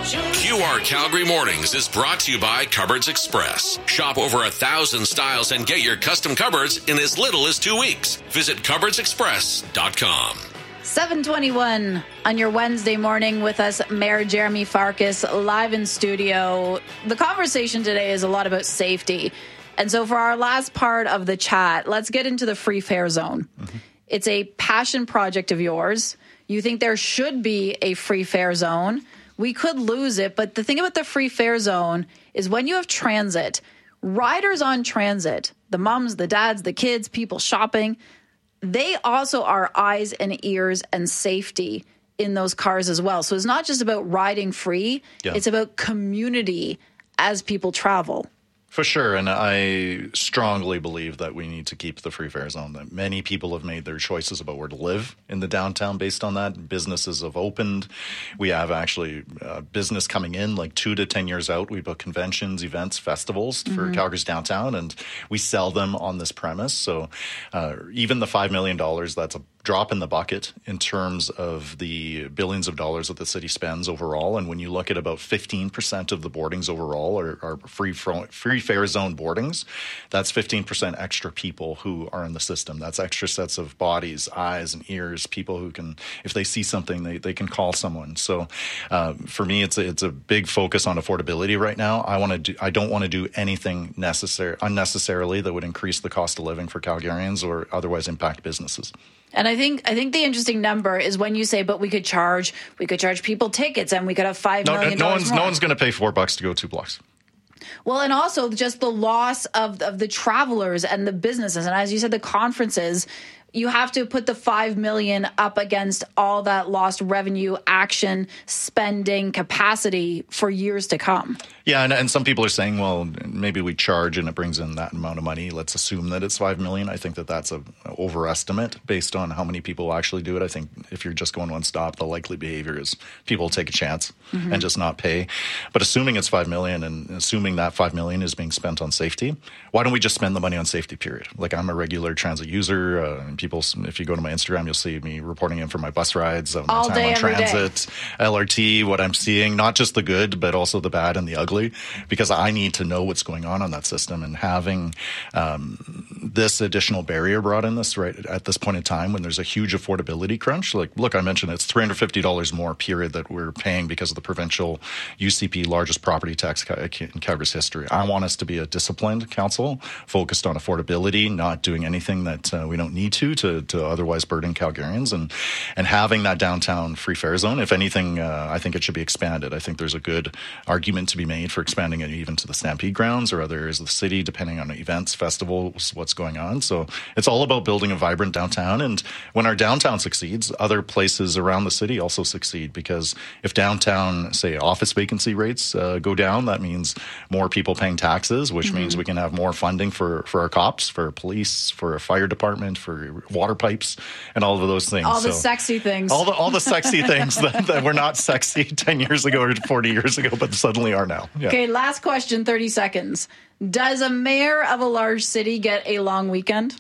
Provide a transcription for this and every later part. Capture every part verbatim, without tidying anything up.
Q R Calgary Mornings is brought to you by Cupboards Express. Shop over a thousand styles and get your custom cupboards in as little as two weeks. Visit cupboards express dot com. seven twenty-one on your Wednesday morning with us, Mayor Jeremy Farkas, live in studio. The conversation today is a lot about safety. And so for our last part of the chat, let's get into the free fare zone. Mm-hmm. It's a passion project of yours. You think there should be a free fare zone. We could lose it, but the thing about the free fare zone is when you have transit, riders on transit, the moms, the dads, the kids, people shopping, they also are eyes and ears and safety in those cars as well. So it's not just about riding free. Yeah. It's about community as people travel. For sure, and I strongly believe that we need to keep the free fare zone. That many people have made their choices about where to live in the downtown based on that. Businesses have opened. We have actually uh, business coming in like two to ten years out. We book conventions, events, festivals mm-hmm. for Calgary's downtown, and we sell them on this premise. So uh, even the five million dollars, that's a drop in the bucket in terms of the billions of dollars that the city spends overall. And when you look at about fifteen percent of the boardings overall are, are free, free fare zone boardings, that's fifteen percent extra people who are in the system. That's extra sets of bodies, eyes and ears, people who can, if they see something, they, they can call someone. So uh, for me, it's a, it's a big focus on affordability right now. I want to do, I don't want to do anything necessary, unnecessarily that would increase the cost of living for Calgarians or otherwise impact businesses. And I think I think the interesting number is when you say, but we could charge we could charge people tickets and we could have five no, million no, dollars one's more. No one's going to pay four bucks to go two blocks. Well, and also just the loss of of the travelers and the businesses, and as you said, the conferences. You have to put the five million dollars up against all that lost revenue, action, spending, capacity for years to come. Yeah, and, and some people are saying, well, maybe we charge and it brings in that amount of money. Let's assume that it's five million dollars. I think that that's an overestimate based on how many people will actually do it. I think if you're just going one stop, the likely behavior is people will take a chance mm-hmm. and just not pay. But assuming it's five million dollars and assuming that five million dollars is being spent on safety, why don't we just spend the money on safety, period? Like, I'm a regular transit user. Uh, and people, if you go to my Instagram, you'll see me reporting in for my bus rides, uh, my all time day, on every transit, day. L R T, what I'm seeing, not just the good, but also the bad and the ugly, because I need to know what's going on on that system. And having um, this additional barrier brought in this right at this point in time when there's a huge affordability crunch. Like, look, I mentioned it's three hundred fifty dollars more period that we're paying because of the provincial U C P largest property tax in Calgary's history. I want us to be a disciplined council focused on affordability, not doing anything that uh, we don't need to, to to otherwise burden Calgarians, and and having that downtown free fare zone. If anything, uh, I think it should be expanded. I think there's a good argument to be made for expanding it even to the Stampede grounds or other areas of the city, depending on events, festivals, what's going on. So it's all about building a vibrant downtown. And when our downtown succeeds, other places around the city also succeed, because if downtown, say, office vacancy rates uh, go down, that means more people paying taxes, which mm-hmm. means we can have more funding for, for our cops, for police, for a fire department, for water pipes, and all of those things. All the so, sexy things. All the all the sexy things that, that were not sexy ten years ago or forty years ago, but suddenly are now. Yeah. Okay, last question, thirty seconds. Does a mayor of a large city get a long weekend?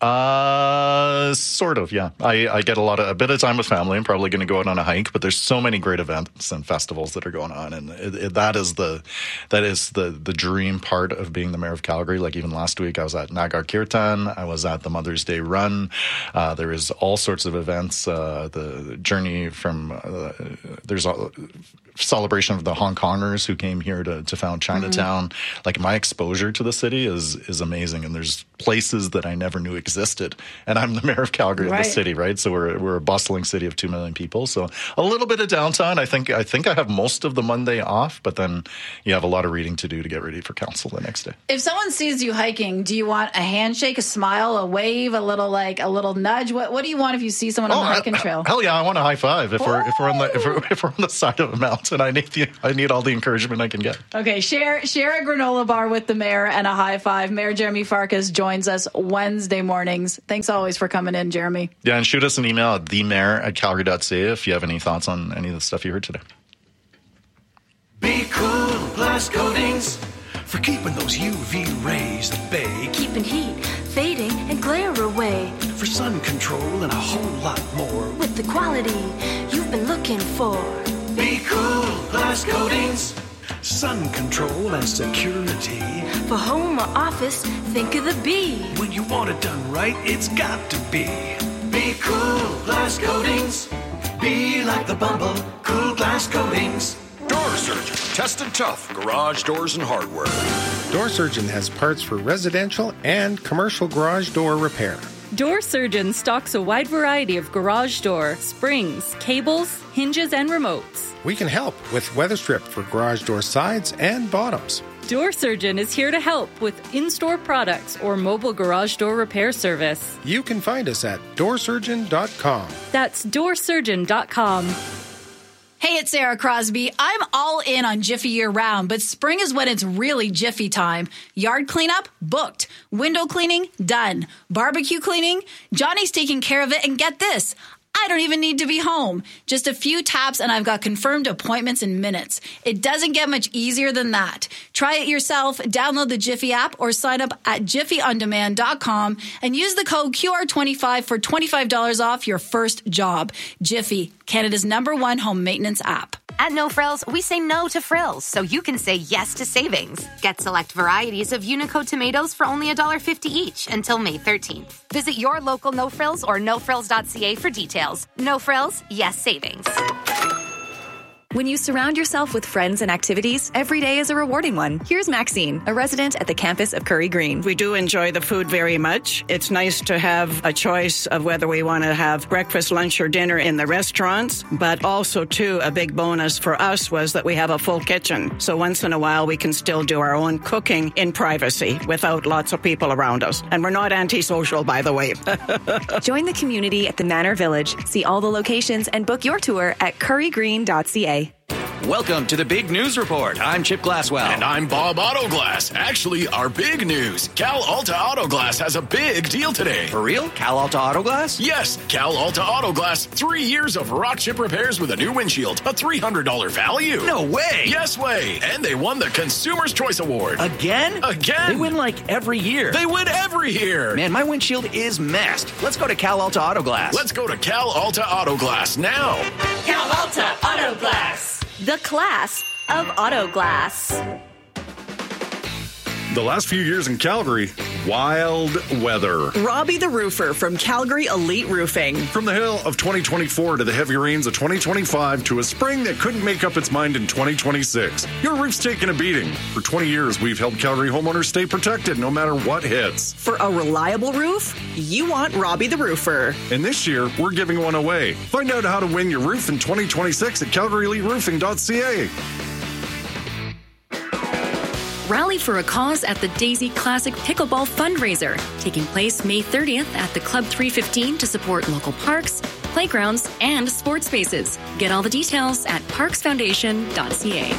Uh, sort of, yeah. I, I get a lot of a bit of time with family. I'm probably going to go out on a hike, but there's so many great events and festivals that are going on, and it, it, that is the that is the the dream part of being the mayor of Calgary. Like, even last week, I was at Nagar Kirtan. I was at the Mother's Day Run. Uh, there is all sorts of events. Uh, the journey from uh, there's a celebration of the Hong Kongers who came here to, to found Chinatown. Mm-hmm. Like, my exposure to the city is is amazing, and there's places that I never knew existed. And I'm the mayor of Calgary, right. of the city, right? So we're we're a bustling city of two million people. So a little bit of downtime. I think I think I have most of the Monday off, but then you have a lot of reading to do to get ready for council the next day. If someone sees you hiking, do you want a handshake, a smile, a wave, a little like a little nudge? What what do you want if you see someone oh, on the hiking I, trail? Hell yeah, I want a high five if oh. we're if we're on the if we're, if we're on the side of a mountain. I need the I need all the encouragement I can get. Okay, share share a granola bar with the mayor and a high five. Mayor Jeremy Farkas joins us Wednesday mornings. Thanks always for coming in, Jeremy. Yeah, and shoot us an email at the mayor at calgary dot c a if you have any thoughts on any of the stuff you heard today. Be cool, Blast Coatings, for keeping those U V rays at bay. Keeping heat, fading, and glare away. For sun control and a whole lot more. With the quality you've been looking for. Be cool, Blast Coatings. sun control and security. For home or office, think of the B. When you want it done right, it's got to be. Be cool, glass coatings. Be like the bubble, cool glass coatings. Door Surgeon, tested tough, garage doors and hardware. Door Surgeon has parts for residential and commercial garage door repair. Door Surgeon stocks a wide variety of garage door, springs, cables, hinges, and remotes. We can help with weather strip for garage door sides and bottoms. Door Surgeon is here to help with in-store products or mobile garage door repair service. You can find us at door surgeon dot com. That's door surgeon dot com. Hey, it's Sarah Crosby. I'm all in on Jiffy year-round, but spring is when it's really Jiffy time. Yard cleanup? Booked. Window cleaning? Done. Barbecue cleaning? Johnny's taking care of it, and get this. I don't even need to be home. Just a few taps and I've got confirmed appointments in minutes. It doesn't get much easier than that. Try it yourself, download the Jiffy app or sign up at jiffy on demand dot com and use the code Q R twenty-five for twenty-five dollars off your first job. Jiffy, Canada's number one home maintenance app. At No Frills, we say no to frills, so you can say yes to savings. Get select varieties of Unico tomatoes for only one dollar fifty each until May thirteenth. Visit your local No Frills or no frills dot c a for details. No Frills, yes savings. When you surround yourself with friends and activities, every day is a rewarding one. Here's Maxine, a resident at the campus of Curry Green. We do enjoy the food very much. It's nice to have a choice of whether we want to have breakfast, lunch, or dinner in the restaurants. But also, too, a big bonus for us was that we have a full kitchen. So once in a while, we can still do our own cooking in privacy without lots of people around us. And we're not antisocial, by the way. Join the community at the Manor Village. See all the locations and book your tour at curry green dot c a. Welcome to the Big News Report. I'm Chip Glasswell. And I'm Bob Autoglass. Actually, our big news. Cal Alta Autoglass has a big deal today. For real? Cal Alta Autoglass? Yes, Cal Alta Autoglass. Three years of rock chip repairs with a new windshield. A three hundred dollars value. No way. Yes way. And they won the Consumer's Choice Award. Again? Again. They win like every year. They win every year. Man, my windshield is messed. Let's go to Cal Alta Autoglass. Let's go to Cal Alta Autoglass now. Cal Alta Autoglass. The class of auto glass. The last few years in Calgary, wild weather. Robbie the Roofer from Calgary Elite Roofing. From the hail of twenty twenty-four to the heavy rains of twenty twenty-five to a spring that couldn't make up its mind in twenty twenty-six, your roof's taken a beating. For twenty years, we've helped Calgary homeowners stay protected no matter what hits. For a reliable roof, you want Robbie the Roofer. And this year, we're giving one away. Find out how to win your roof in twenty twenty-six at calgary elite roofing dot c a. Rally for a cause at the Daisy Classic Pickleball Fundraiser, taking place May thirtieth at the Club three fifteen to support local parks, playgrounds, and sports spaces. Get all the details at parks foundation dot c a.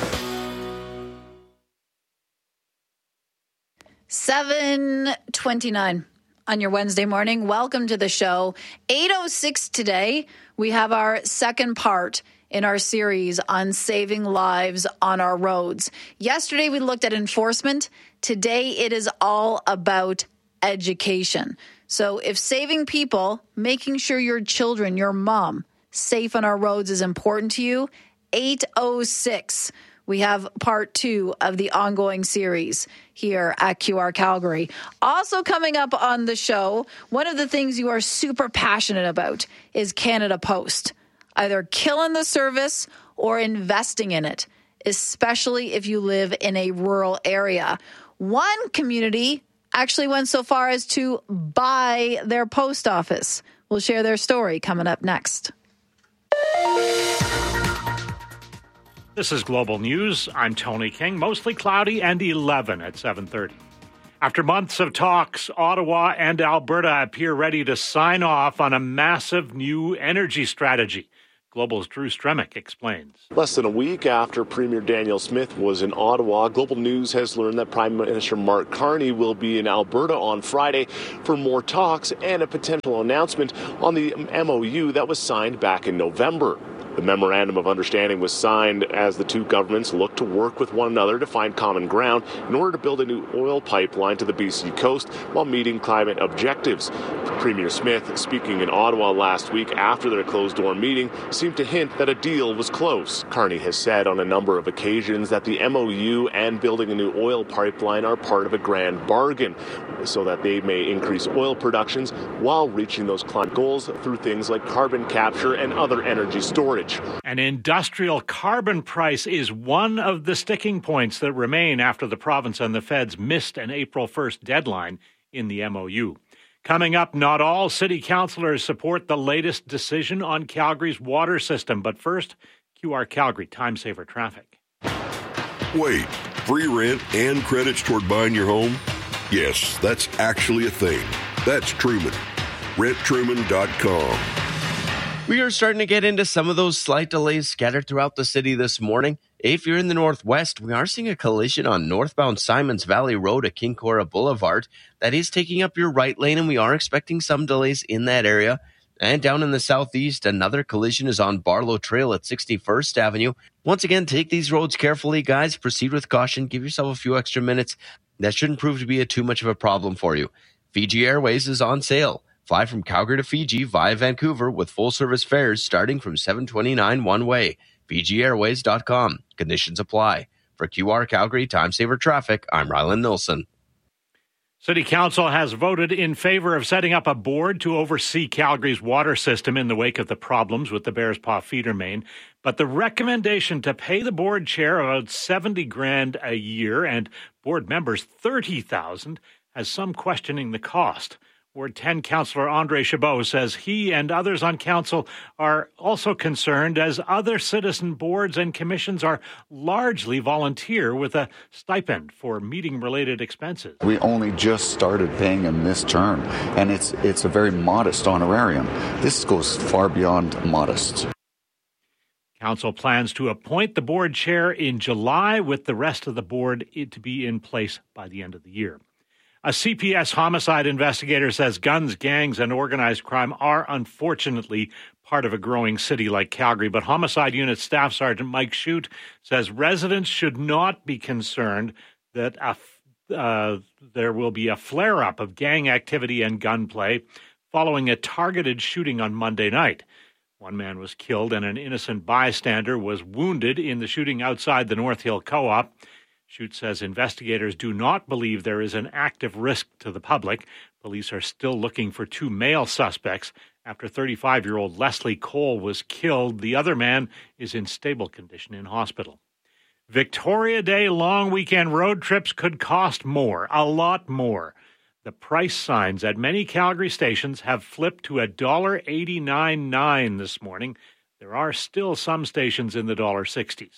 seven twenty-nine on your Wednesday morning. Welcome to the show. eight oh six today, we have our second part in our series on saving lives on our roads. Yesterday, we looked at enforcement. Today, it is all about education. So if saving people, making sure your children, your mom, safe on our roads is important to you, eight oh six, we have part two of the ongoing series here at Q R Calgary. Also coming up on the show, one of the things you are super passionate about is Canada Post. Either killing the service or investing in it, especially if you live in a rural area. One community actually went so far as to buy their post office. We'll share their story coming up next. This is Global News. I'm Tony King. Mostly cloudy and eleven at seven thirty. After months of talks, Ottawa and Alberta appear ready to sign off on a massive new energy strategy. Global's Drew Stremick explains. Less than a week after Premier Daniel Smith was in Ottawa, Global News has learned that Prime Minister Mark Carney will be in Alberta on Friday for more talks and a potential announcement on the M O U that was signed back in November. The memorandum of understanding was signed as the two governments look to work with one another to find common ground in order to build a new oil pipeline to the B C coast while meeting climate objectives. Premier Smith, speaking in Ottawa last week after their closed-door meeting, seemed to hint that a deal was close. Carney has said on a number of occasions that the M O U and building a new oil pipeline are part of a grand bargain so that they may increase oil productions while reaching those climate goals through things like carbon capture and other energy storage. An industrial carbon price is one of the sticking points that remain after the province and the feds missed an April first deadline in the M O U. Coming up, not all city councillors support the latest decision on Calgary's water system. But first, Q R Calgary Time Saver Traffic. Wait, free rent and credits toward buying your home? Yes, that's actually a thing. That's Truman. rent truman dot com. We are starting to get into some of those slight delays scattered throughout the city this morning. If you're in the northwest, we are seeing a collision on northbound Simons Valley Road at King Cora Boulevard. That is taking up your right lane, and we are expecting some delays in that area. And down in the southeast, another collision is on Barlow Trail at sixty-first Avenue. Once again, take these roads carefully, guys. Proceed with caution. Give yourself a few extra minutes. That shouldn't prove to be a too much of a problem for you. Fiji Airways is on sale. Fly from Calgary to Fiji via Vancouver with full-service fares starting from seven twenty-nine one way. Fiji Airways dot com. Conditions apply. For Q R Calgary Time Saver Traffic, I'm Ryland Nilsson. City Council has voted in favor of setting up a board to oversee Calgary's water system in the wake of the problems with the Bears Paw feeder main. But the recommendation to pay the board chair about seventy grand a year and board members thirty thousand has some questioning the cost. Ward ten Councillor Andre Chabot says he and others on council are also concerned as other citizen boards and commissions are largely volunteer with a stipend for meeting-related expenses. We only just started paying him this term, and it's it's a very modest honorarium. This goes far beyond modest. Council plans to appoint the board chair in July, with the rest of the board to be in place by the end of the year. A C P S homicide investigator says guns, gangs, and organized crime are unfortunately part of a growing city like Calgary. But Homicide Unit Staff Sergeant Mike Shute says residents should not be concerned that a, uh, there will be a flare-up of gang activity and gunplay following a targeted shooting on Monday night. One man was killed and an innocent bystander was wounded in the shooting outside the North Hill Co-op. Shute says investigators do not believe there is an active risk to the public. Police are still looking for two male suspects. After thirty-five-year-old Leslie Cole was killed, the other man is in stable condition in hospital. Victoria Day long weekend road trips could cost more, a lot more. The price signs at many Calgary stations have flipped to one dollar eighty-nine nine this morning. There are still some stations in the one dollar sixties.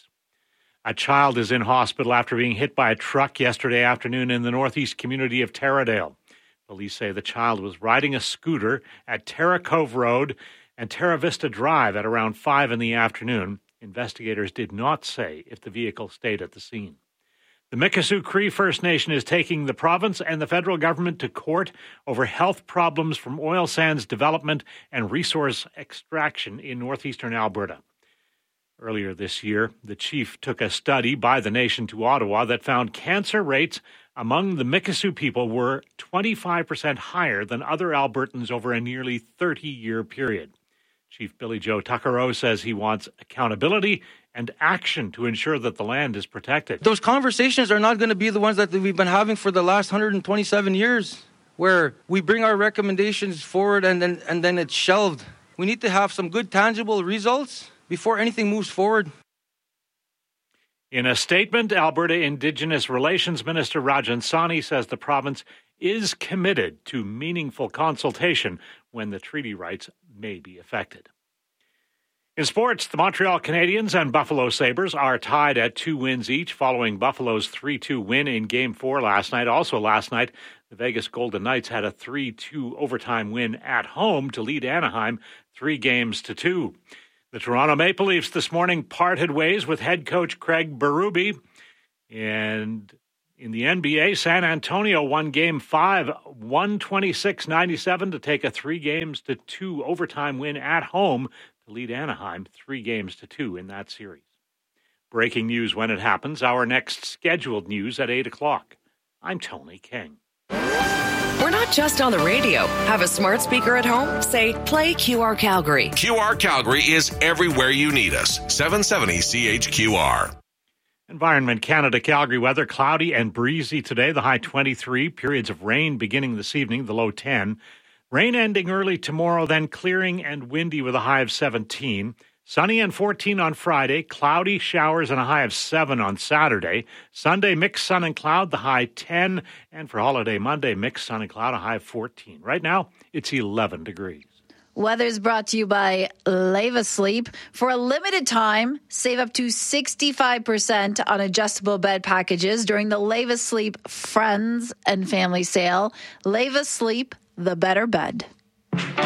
A child is in hospital after being hit by a truck yesterday afternoon in the northeast community of Taradale. Police say the child was riding a scooter at Terra Cove Road and Terra Vista Drive at around five in the afternoon. Investigators did not say if the vehicle stayed at the scene. The Mikisew Cree First Nation is taking the province and the federal government to court over health problems from oil sands development and resource extraction in northeastern Alberta. Earlier this year, the chief took a study by the nation to Ottawa that found cancer rates among the Mikisew people were twenty-five percent higher than other Albertans over a nearly thirty-year period. Chief Billy Joe Tuccaro says he wants accountability and action to ensure that the land is protected. Those conversations are not going to be the ones that we've been having for the last one hundred twenty-seven years, where we bring our recommendations forward and then and then it's shelved. We need to have some good tangible results before anything moves forward. In a statement, Alberta Indigenous Relations Minister Rajan Sawhney says the province is committed to meaningful consultation when the treaty rights may be affected. In sports, the Montreal Canadiens and Buffalo Sabres are tied at two wins each following Buffalo's three two win in Game four last night. Also last night, the Vegas Golden Knights had a three two overtime win at home to lead Anaheim three games to two. The Toronto Maple Leafs this morning parted ways with head coach Craig Berube. And in the N B A, San Antonio won Game five, one twenty-six ninety-seven to take a three games to two overtime win at home to lead Anaheim three games to two in that series. Breaking news when it happens. Our next scheduled news at eight o'clock. I'm Tony King. We're not just on the radio. Have a smart speaker at home? Say, play Q R Calgary. Q R Calgary is everywhere you need us. seven seventy C H Q R. Environment Canada Calgary weather, cloudy and breezy today. The high twenty-three. Periods of rain beginning this evening, the low ten. Rain ending early tomorrow, then clearing and windy with a high of seventeen. Sunny and fourteen on Friday, cloudy showers and a high of seven on Saturday. Sunday, mixed sun and cloud, the high ten. And for holiday Monday, mixed sun and cloud, a high of fourteen. Right now, it's eleven degrees. Weather's brought to you by Leva Sleep. For a limited time, save up to sixty-five percent on adjustable bed packages during the Leva Sleep Friends and Family Sale. Leva Sleep, the better bed.